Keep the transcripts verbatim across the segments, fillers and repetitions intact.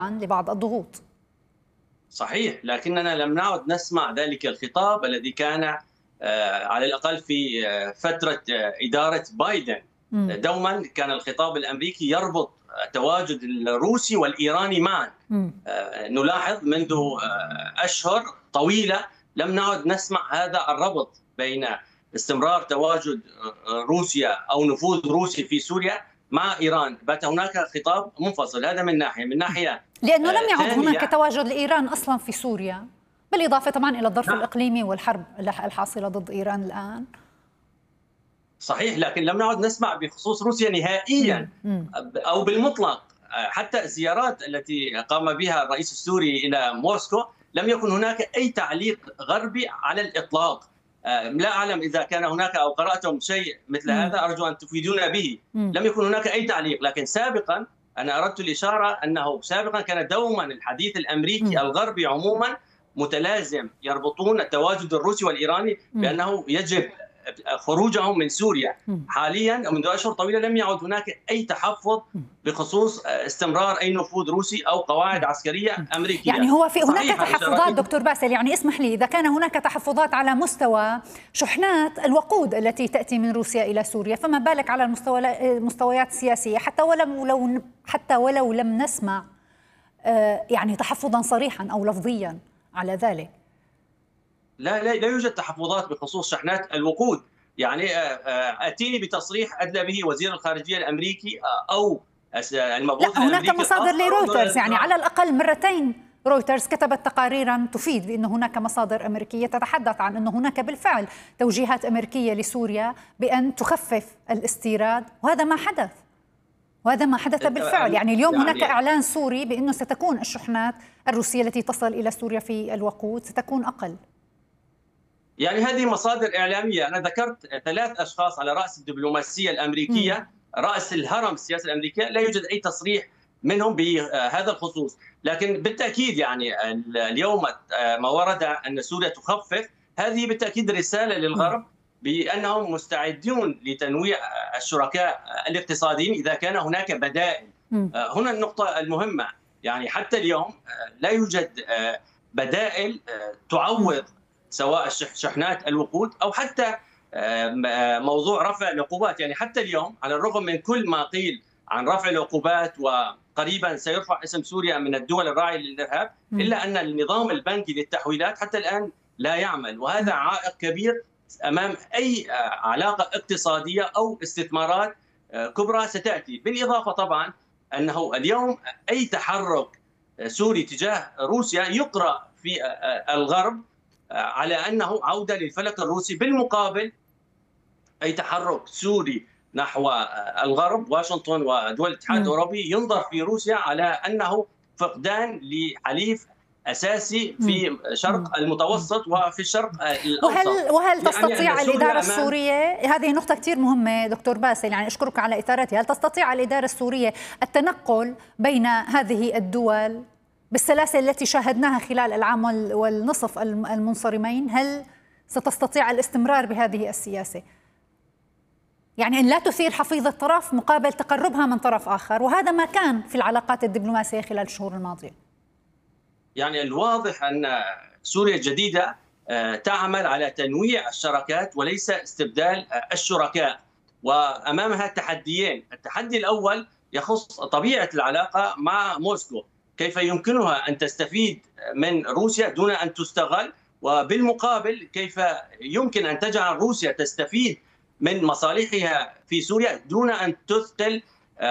لبعض الضغوط. صحيح، لكننا لم نعد نسمع ذلك الخطاب الذي كان على الأقل في فترة إدارة بايدن. دوما كان الخطاب الأمريكي يربط التواجد الروسي والإيراني معا. نلاحظ منذ أشهر طويلة لم نعد نسمع هذا الربط بين استمرار تواجد روسيا أو نفوذ روسي في سوريا مع إيران. بات هناك خطاب منفصل. هذا من ناحية من ناحية لأنه لم يعد هناك تواجد لإيران أصلا في سوريا، بالإضافة طبعا إلى الظرف الإقليمي والحرب الحاصلة ضد إيران الآن. صحيح، لكن لم نعد نسمع بخصوص روسيا نهائيا أو بالمطلق. حتى الزيارات التي قام بها الرئيس السوري إلى موسكو لم يكن هناك أي تعليق غربي على الإطلاق. لا أعلم إذا كان هناك أو قرأتم شيء مثل هذا، أرجو أن تفيدونا به. لم يكن هناك أي تعليق. لكن سابقا أنا أردت الإشارة أنه سابقا كان دوما الحديث الأمريكي الغربي عموما متلازم، يربطون التواجد الروسي والإيراني بأنه يجب خروجهم من سوريا. حاليا منذ أشهر طويلة لم يعد هناك أي تحفظ بخصوص استمرار أي نفوذ روسي أو قواعد عسكرية أمريكية. يعني هو في هناك تحفظات دكتور باسل، يعني اسمح لي، إذا كان هناك تحفظات على مستوى شحنات الوقود التي تأتي من روسيا إلى سوريا، فما بالك على المستويات السياسية؟ حتى ولو لو حتى ولو لم نسمع يعني تحفظا صريحا أو لفظيا على ذلك. لا لا لا يوجد تحفظات بخصوص شحنات الوقود. يعني اتيني بتصريح ادلى به وزير الخارجيه الامريكي او المبعوث لا، هناك مصادر لرويترز، يعني على الاقل مرتين رويترز كتبت تقاريرا تفيد بان هناك مصادر امريكيه تتحدث عن انه هناك بالفعل توجيهات امريكيه لسوريا بان تخفف الاستيراد، وهذا ما حدث. وهذا ما حدث بالفعل. يعني اليوم يعني هناك اعلان سوري بانه ستكون الشحنات الروسيه التي تصل الى سوريا في الوقود ستكون اقل. يعني هذه مصادر إعلامية. أنا ذكرت ثلاث أشخاص على رأس الدبلوماسية الأمريكية، م. رأس الهرم السياسي الأمريكية، لا يوجد أي تصريح منهم بهذا الخصوص. لكن بالتأكيد يعني اليوم ما ورد أن سوريا تخفف، هذه بالتأكيد رسالة للغرب بأنهم مستعدون لتنويع الشركاء الاقتصاديين إذا كان هناك بدائل. م. هنا النقطة المهمة، يعني حتى اليوم لا يوجد بدائل تعوض سواء شحنات الوقود أو حتى موضوع رفع العقوبات. يعني حتى اليوم على الرغم من كل ما قيل عن رفع العقوبات وقريبا سيرفع اسم سوريا من الدول الراعية للإرهاب، إلا أن النظام البنكي للتحويلات حتى الآن لا يعمل، وهذا عائق كبير أمام أي علاقة اقتصادية أو استثمارات كبرى ستأتي. بالإضافة طبعا أنه اليوم أي تحرك سوري تجاه روسيا يقرأ في الغرب على أنه عودة للفلك الروسي. بالمقابل أي تحرك سوري نحو الغرب، واشنطن ودول الاتحاد الأوروبي، ينظر في روسيا على أنه فقدان لحليف أساسي في شرق المتوسط وفي الشرق الأوسط. وهل وهل تستطيع يعني الإدارة السورية، هذه نقطة كثير مهمة دكتور باسل، يعني أشكرك على إثارتها، هل تستطيع الإدارة السورية التنقل بين هذه الدول بالسلاسل التي شاهدناها خلال العام والنصف المنصرمين؟ هل ستستطيع الاستمرار بهذه السياسة؟ يعني أن لا تثير حفيظة طرف مقابل تقربها من طرف آخر، وهذا ما كان في العلاقات الدبلوماسية خلال الشهور الماضية. يعني الواضح أن سوريا الجديدة تعمل على تنويع الشراكات وليس استبدال الشركاء، وأمامها تحديين. التحدي الأول يخص طبيعة العلاقة مع موسكو، كيف يمكنها أن تستفيد من روسيا دون أن تستغل، وبالمقابل كيف يمكن أن تجعل روسيا تستفيد من مصالحها في سوريا دون أن تثقل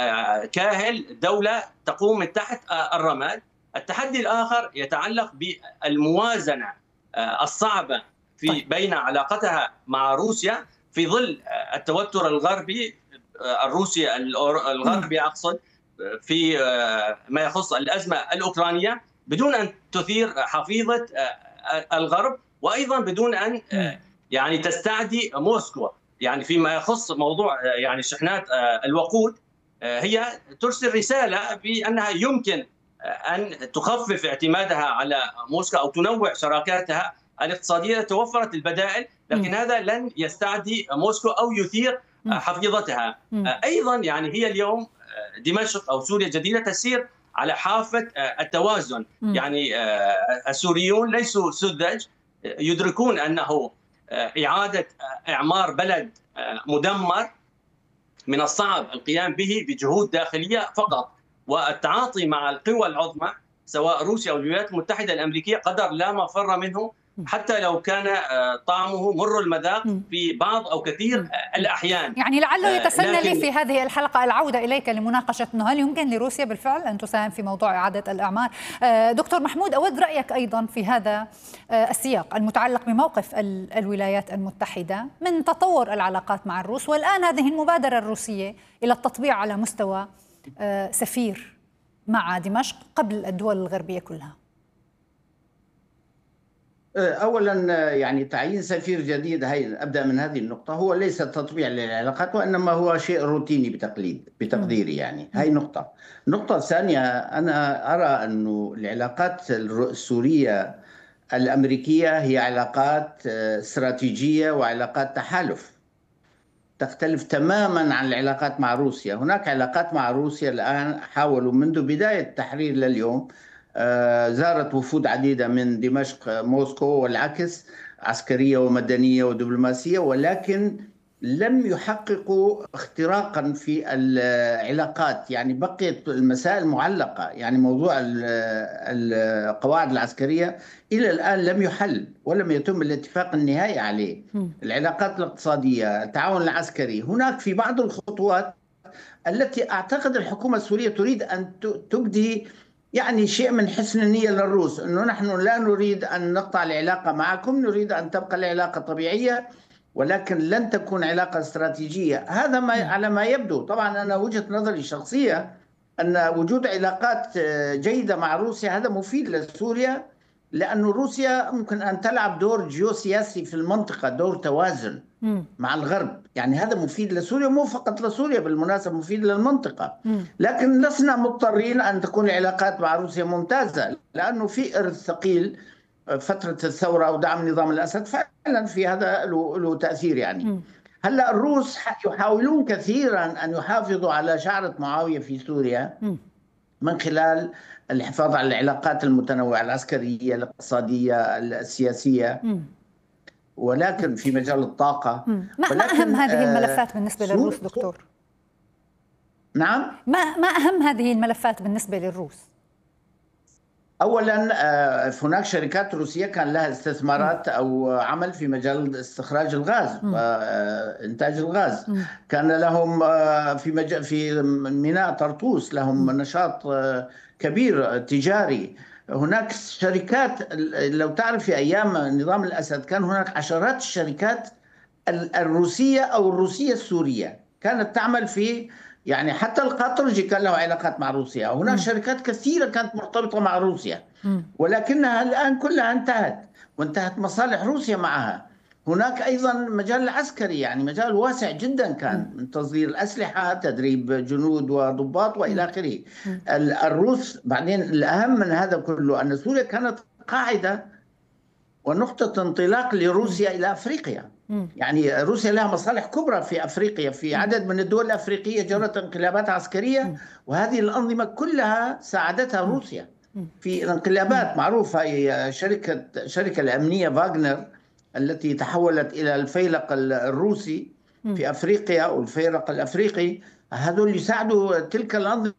كاهل دولة تقوم من تحت الرماد. التحدي الآخر يتعلق بالموازنة الصعبة في بين علاقتها مع روسيا في ظل التوتر الغربي الروسي الغربي أقصد في ما يخص الأزمة الأوكرانية، بدون أن تثير حفيظة الغرب، وأيضا بدون أن يعني تستعدي موسكو. يعني فيما يخص موضوع يعني شحنات الوقود، هي ترسل رسالة بأنها يمكن أن تخفف اعتمادها على موسكو أو تنوع شراكاتها الاقتصادية، توفرت البدائل، لكن هذا لن يستعدي موسكو أو يثير حفيظتها. أيضا يعني هي اليوم دمشق أو سوريا الجديدة تسير على حافة التوازن. م. يعني السوريون ليسوا سذج، يدركون أنه إعادة إعمار بلد مدمر من الصعب القيام به بجهود داخلية فقط، والتعاطي مع القوى العظمى سواء روسيا أو الولايات المتحدة الأمريكية قدر لا مفر منه، حتى لو كان طعمه مر المذاق في بعض أو كثير الأحيان. يعني لعله يتسنى لكن... لي في هذه الحلقة العودة إليك لمناقشة أنه هل يمكن لروسيا بالفعل أن تساهم في موضوع إعادة الإعمار؟ دكتور محمود، أود رأيك أيضا في هذا السياق المتعلق بموقف الولايات المتحدة من تطور العلاقات مع الروس، والآن هذه المبادرة الروسية إلى التطبيع على مستوى سفير مع دمشق قبل الدول الغربية كلها. أولا يعني تعيين سفير جديد، هي أبدأ من هذه النقطة، هو ليس تطبيع للعلاقات وإنما هو شيء روتيني بتقليد بتقديري. يعني هاي نقطة. النقطة الثانية، أنا أرى أنه العلاقات السورية الأمريكية هي علاقات استراتيجية وعلاقات تحالف تختلف تماما عن العلاقات مع روسيا. هناك علاقات مع روسيا الآن حاولوا منذ بداية التحرير لليوم، زارت وفود عديدة من دمشق موسكو والعكس، عسكرية ومدنية ودبلوماسية، ولكن لم يحققوا اختراقا في العلاقات. يعني بقيت المسائل معلقة، يعني موضوع القواعد العسكرية إلى الآن لم يحل ولم يتم الاتفاق النهائي عليه. العلاقات الاقتصادية، التعاون العسكري، هناك في بعض الخطوات التي أعتقد الحكومة السورية تريد أن تبدي يعني شيء من حسن النية للروس، أنه نحن لا نريد أن نقطع العلاقة معكم، نريد أن تبقى العلاقة طبيعية ولكن لن تكون علاقة استراتيجية. هذا ما على ما يبدو. طبعا أنا وجهة نظري الشخصية أن وجود علاقات جيدة مع روسيا هذا مفيد لسوريا، لأن روسيا ممكن أن تلعب دور جيوسياسي في المنطقة، دور توازن مع الغرب. يعني هذا مفيد لسوريا، مو فقط لسوريا بالمناسبة، مفيد للمنطقة. لكن لسنا مضطرين أن تكون العلاقات مع روسيا ممتازة، لأنه في إرث ثقيل فترة الثورة ودعم نظام الأسد فعلا في هذا له تأثير. يعني هلا الروس يحاولون كثيرا أن يحافظوا على شعرة معاوية في سوريا من خلال الحفاظ على العلاقات المتنوعة العسكرية الاقتصادية السياسية، ولكن في مجال الطاقة. ما أهم هذه الملفات بالنسبة للروس دكتور؟ نعم، ما ما أهم هذه الملفات بالنسبة للروس؟ أولا هناك شركات روسية كان لها استثمارات أو عمل في مجال استخراج الغاز وإنتاج الغاز. كان لهم في مجال في ميناء طرطوس لهم نشاط كبير تجاري. هناك شركات، لو تعرف في أيام نظام الأسد كان هناك عشرات الشركات الروسية أو الروسية السورية كانت تعمل في، يعني حتى القاطرجي كان له علاقات مع روسيا. هناك شركات كثيرة كانت مرتبطة مع روسيا، ولكنها الآن كلها انتهت وانتهت مصالح روسيا معها. هناك أيضا مجال العسكري، يعني مجال واسع جدا كان من تصدير الأسلحة، تدريب جنود وضباط وإلى آخره. الروس بعدين الأهم من هذا كله أن سوريا كانت قاعدة ونقطة انطلاق لروسيا إلى أفريقيا. يعني روسيا لها مصالح كبرى في أفريقيا، في عدد من الدول الأفريقية جرت انقلابات عسكرية، وهذه الأنظمة كلها ساعدتها روسيا في الانقلابات. معروفة شركة شركة الأمنية فاغنر التي تحولت إلى الفيلق الروسي في أفريقيا والفيلق الأفريقي، هذول يساعدوا تلك الأنظمة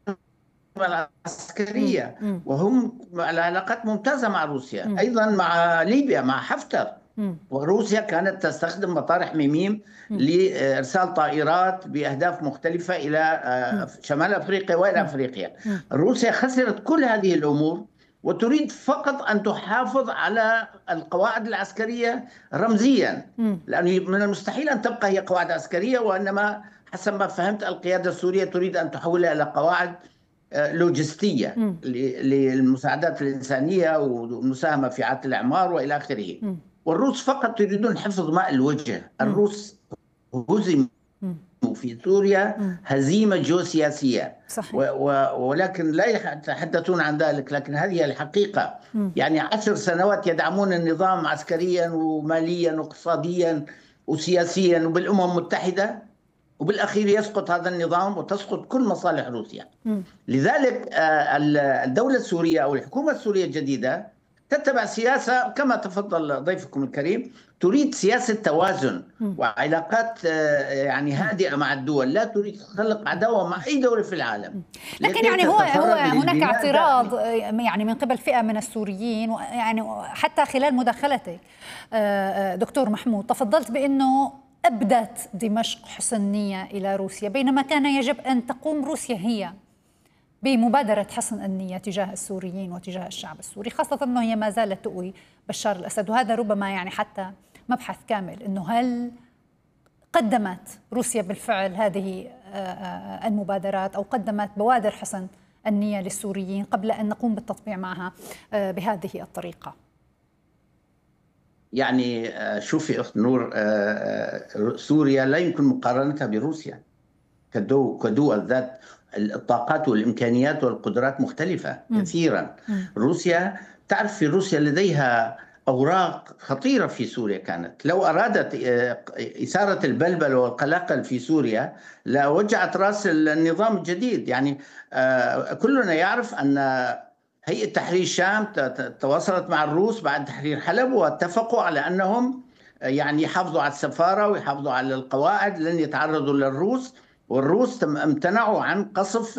العسكرية، وهم على علاقات ممتازة مع روسيا. أيضا مع ليبيا مع حفتر، وروسيا كانت تستخدم مطار حميميم لإرسال طائرات بأهداف مختلفة إلى شمال أفريقيا وإلى أفريقيا. روسيا خسرت كل هذه الأمور وتريد فقط أن تحافظ على القواعد العسكرية رمزيا، لأنه من المستحيل أن تبقى هي قواعد عسكرية، وإنما حسب ما فهمت القيادة السورية تريد أن تحولها إلى قواعد لوجستية للمساعدات الإنسانية والمساهمة في إعادة الإعمار وإلى آخره. والروس فقط يريدون حفظ ماء الوجه. الروس هزموا في سوريا هزيمة جيوسياسية، ولكن لا يتحدثون عن ذلك، لكن هذه الحقيقة. يعني عشر سنوات يدعمون النظام عسكريا وماليا واقتصاديا وسياسيا وبالأمم المتحدة، وبالأخير يسقط هذا النظام وتسقط كل مصالح روسيا. م. لذلك الدولة السورية أو الحكومة السورية الجديدة تتبع سياسة كما تفضل ضيفكم الكريم، تريد سياسة توازن م. وعلاقات يعني هادئة مع الدول، لا تريد تخلق عداوة مع أي دولة في العالم. لكن يعني هو هو هناك اعتراض يعني من قبل فئة من السوريين، يعني حتى خلال مداخلتك دكتور محمود تفضلت بأنه أبدت دمشق حسن نية إلى روسيا، بينما كان يجب أن تقوم روسيا هي بمبادرة حسن النية تجاه السوريين وتجاه الشعب السوري، خاصة أنه هي ما زالت تؤوي بشار الأسد. وهذا ربما يعني حتى مبحث كامل، أنه هل قدمت روسيا بالفعل هذه المبادرات أو قدمت بوادر حسن النية للسوريين قبل أن نقوم بالتطبيع معها بهذه الطريقة؟ يعني شوفي أخت نور، سوريا لا يمكن مقارنتها بروسيا كدول ذات الطاقات والإمكانيات والقدرات مختلفة م. كثيرا. م. روسيا، تعرف في روسيا لديها أوراق خطيرة في سوريا، كانت لو أرادت إثارة البلبل والقلاقل في سوريا لوجعت رأس النظام الجديد. يعني كلنا يعرف أن هيئة تحرير الشام تواصلت مع الروس بعد تحرير حلب واتفقوا على أنهم يعني يحافظوا على السفارة ويحافظوا على القواعد، لن يتعرضوا للروس، والروس امتنعوا عن قصف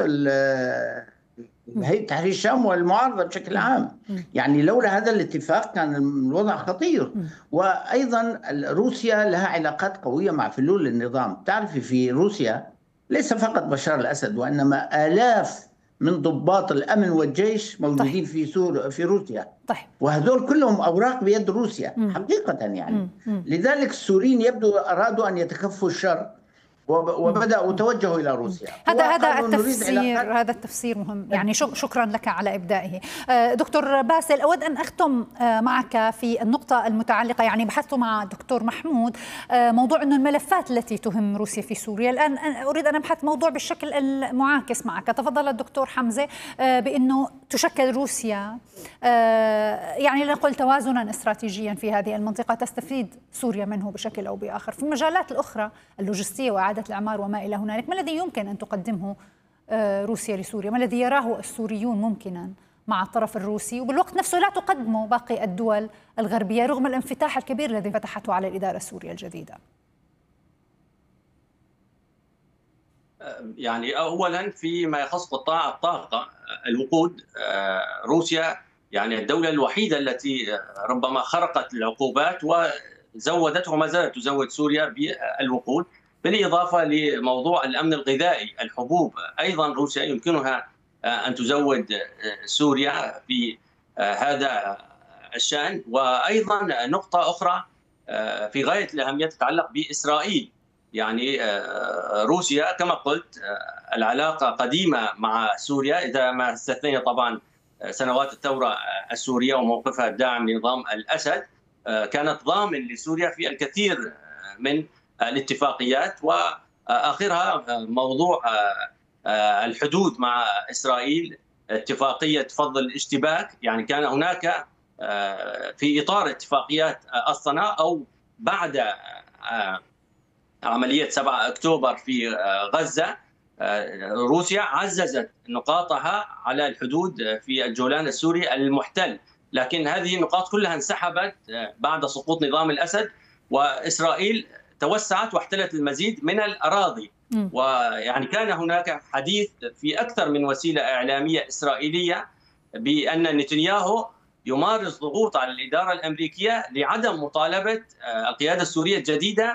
هيئة تحرير الشام والمعارضة بشكل عام. يعني لولا هذا الاتفاق كان الوضع خطير. وأيضا روسيا لها علاقات قوية مع فلول النظام. تعرفي في روسيا ليس فقط بشار الأسد، وإنما آلاف من ضباط الأمن والجيش موجودين طيب. في سور في روسيا طيب. وهذول كلهم أوراق بيد روسيا م. حقيقة يعني م. م. لذلك السوريين يبدو أرادوا أن يتكفوا الشر وبدأوا توجهوا إلى روسيا. هذا هذا التفسير هذا التفسير مهم، يعني شكرا لك على إبدائه. دكتور باسل، أود أن أختم معك في النقطة المتعلقة، يعني بحثت مع دكتور محمود موضوع أنه الملفات التي تهم روسيا في سوريا. الآن أريد أن أبحث موضوع بالشكل المعاكس معك. تفضل الدكتور حمزة بأنه تشكل روسيا يعني لنقل توازنا استراتيجيا في هذه المنطقة تستفيد سوريا منه بشكل أو بآخر. في المجالات الأخرى اللوجستية وإعادة الإعمار وما إلى هنالك، ما الذي يمكن أن تقدمه روسيا لسوريا؟ ما الذي يراه السوريون ممكنا مع الطرف الروسي وبالوقت نفسه لا تقدمه باقي الدول الغربية رغم الانفتاح الكبير الذي فتحته على الإدارة السورية الجديدة؟ يعني أولا فيما يخص قطاع الطاقة الوقود، روسيا يعني الدولة الوحيدة التي ربما خرقت العقوبات وزودت وما زالت تزود سوريا بالوقود، بالإضافة لموضوع الأمن الغذائي، الحبوب أيضا روسيا يمكنها أن تزود سوريا في هذا الشأن. وأيضا نقطة أخرى في غاية الأهمية تتعلق بإسرائيل. يعني روسيا كما قلت العلاقة قديمة مع سوريا، إذا ما استثنينا طبعا سنوات الثورة السورية وموقفها الداعم لنظام الأسد، كانت ضامن لسوريا في الكثير من الاتفاقيات، وآخرها موضوع الحدود مع إسرائيل، اتفاقية فض الاشتباك. يعني كان هناك في إطار اتفاقيات الصنع أو بعد عملية سبعة أكتوبر في غزة، روسيا عززت نقاطها على الحدود في الجولان السوري المحتل، لكن هذه النقاط كلها انسحبت بعد سقوط نظام الأسد، وإسرائيل توسعت واحتلت المزيد من الأراضي. م. ويعني كان هناك حديث في أكثر من وسيلة إعلامية إسرائيلية بأن نتنياهو يمارس ضغوط على الإدارة الأمريكية لعدم مطالبة القيادة السورية الجديدة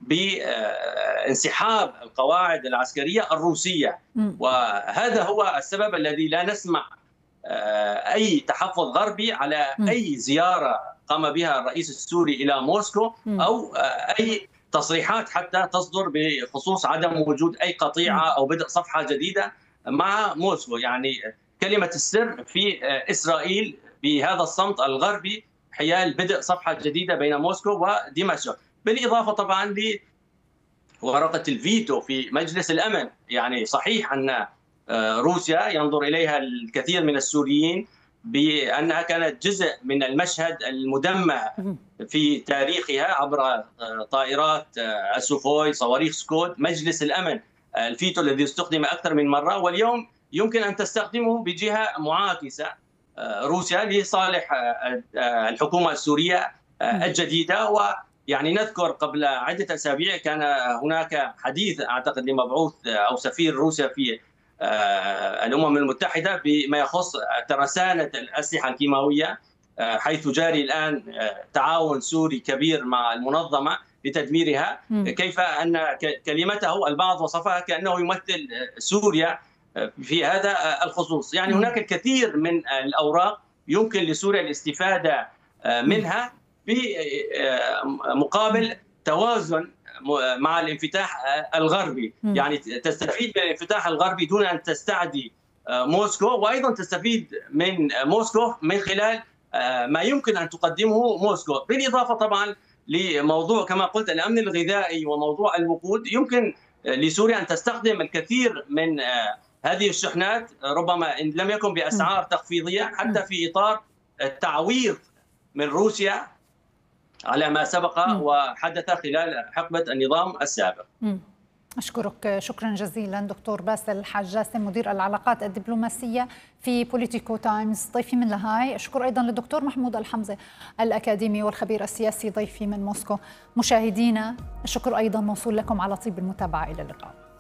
بانسحاب القواعد العسكرية الروسية. م. وهذا هو السبب الذي لا نسمع أي تحفظ غربي على م. أي زيارة قام بها الرئيس السوري إلى موسكو م. أو أي تصريحات حتى تصدر بخصوص عدم وجود أي قطيعة أو بدء صفحة جديدة مع موسكو. يعني كلمة السر في إسرائيل بهذا الصمت الغربي حيال بدء صفحة جديدة بين موسكو ودمشق، بالإضافة طبعا لورقة الفيتو في مجلس الأمن. يعني صحيح أن روسيا ينظر إليها الكثير من السوريين بأنها كانت جزء من المشهد المدمع في تاريخها عبر طائرات السوخوي، صواريخ سكود، مجلس الأمن الفيتو الذي استخدم أكثر من مرة، واليوم يمكن أن تستخدمه بجهة معاكسة روسيا لصالح الحكومة السورية الجديدة. ويعني نذكر قبل عدة أسابيع كان هناك حديث أعتقد لمبعوث أو سفير روسيا في الأمم المتحدة بما يخص ترسانة الأسلحة الكيماوية، حيث جاري الآن تعاون سوري كبير مع المنظمة لتدميرها. كيف أن كلمته البعض وصفها كأنه يمثل سوريا في هذا الخصوص. يعني هناك الكثير من الأوراق يمكن لسوريا الاستفادة منها بمقابل توازن مع الانفتاح الغربي. يعني تستفيد من الانفتاح الغربي دون أن تستعدي موسكو، وأيضا تستفيد من موسكو من خلال ما يمكن أن تقدمه موسكو، بالإضافة طبعا لموضوع كما قلت الأمن الغذائي وموضوع الوقود. يمكن لسوريا أن تستخدم الكثير من هذه الشحنات، ربما إن لم يكن بأسعار تخفيضية، حتى في إطار التعويض من روسيا على ما سبق وحدث خلال حقبة النظام السابق. أشكرك شكرا جزيلا دكتور باسل حجاسم، مدير العلاقات الدبلوماسية في بوليتيكو تايمز، ضيفي من لاهاي. أشكر أيضا للدكتور محمود الحمزة الأكاديمي والخبير السياسي، ضيفي من موسكو. مشاهدينا الشكر أيضا موصول لكم على طيب المتابعة. إلى اللقاء.